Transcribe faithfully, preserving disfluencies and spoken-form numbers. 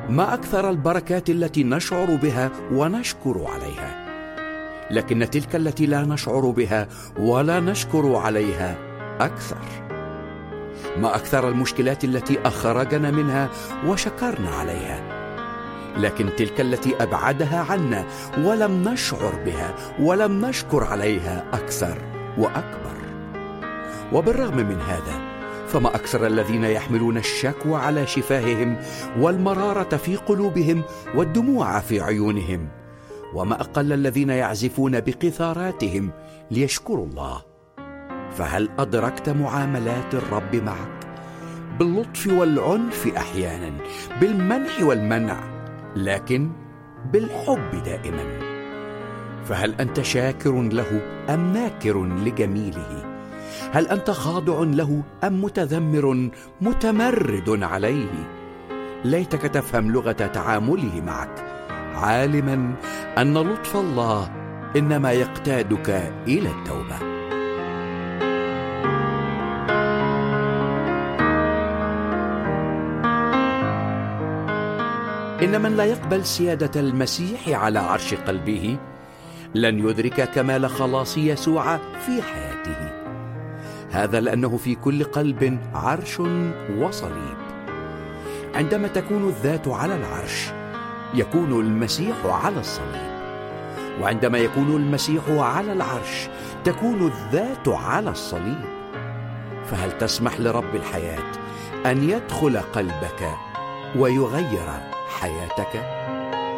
ما أكثر البركات التي نشعر بها ونشكر عليها، لكن تلك التي لا نشعر بها ولا نشكر عليها أكثر. ما أكثر المشكلات التي أخرجنا منها وشكرنا عليها، لكن تلك التي أبعدها عنا ولم نشعر بها ولم نشكر عليها أكثر وأكبر. وبالرغم من هذا فما أكثر الذين يحملون الشكوى على شفاههم والمرارة في قلوبهم والدموع في عيونهم، وما أقل الذين يعزفون بقيثاراتهم ليشكروا الله. فهل أدركت معاملات الرب معك؟ باللطف والعنف أحيانا، بالمنح والمنع، لكن بالحب دائما. فهل أنت شاكر له أم ناكر لجميله؟ هل أنت خاضع له أم متذمر متمرد عليه؟ ليتك تفهم لغة تعامله معك، عالما أن لطف الله إنما يقتادك إلى التوبة. إن من لا يقبل سيادة المسيح على عرش قلبه لن يدرك كمال خلاص يسوع في حياته. هذا لأنه في كل قلب عرش وصليب. عندما تكون الذات على العرش يكون المسيح على الصليب، وعندما يكون المسيح على العرش تكون الذات على الصليب. فهل تسمح لرب الحياة أن يدخل قلبك ويغير حياتك؟